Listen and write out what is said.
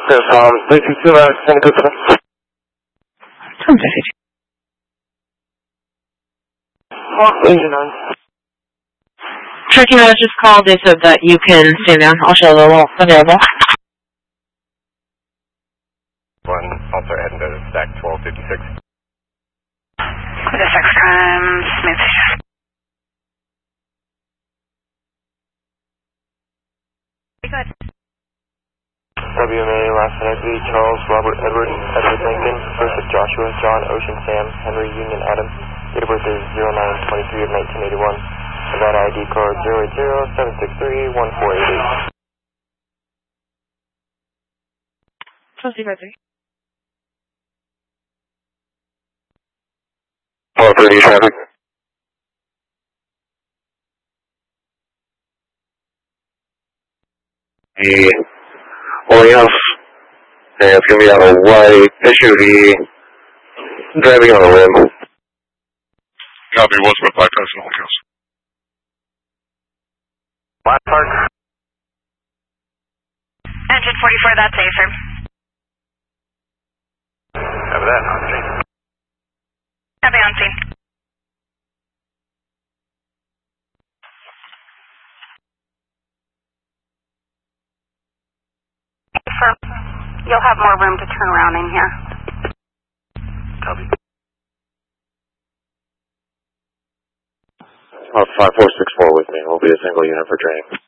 Yes, 362, send it to me. Turkey has just called. They said that you can stand down. I'll show the wall available. One, also heading to stack 1256. With a 6 crime, Smith. Good. WMA, last entity, Charles, Robert, Edward, Edward Lincoln, Joseph, Joshua, John, Ocean, Sam, Henry, Union, Adam. Date of birth is 09/23 of 1981. Nevada ID card 080-763-1488. Trustee Bedford. 430 traffic. The Orioles, and it's going to be on a white SUV, driving on a rim. Copy, Westwood 5 times Orioles. Black Park. Engine 44, that's A, sir. Copy that, on scene. Copy on scene. Sir, you'll have more room to turn around in here. Copy. 5464 with me. We'll be a single unit for training.